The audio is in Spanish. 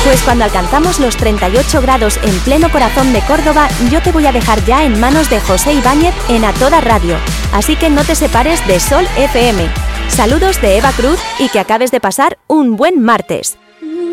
Pues cuando alcanzamos los 38 grados en pleno corazón de Córdoba, yo te voy a dejar ya en manos de José Ibáñez en A Toda Radio. Así que no te separes de Sol FM. Saludos de Eva Cruz y que acabes de pasar un buen martes.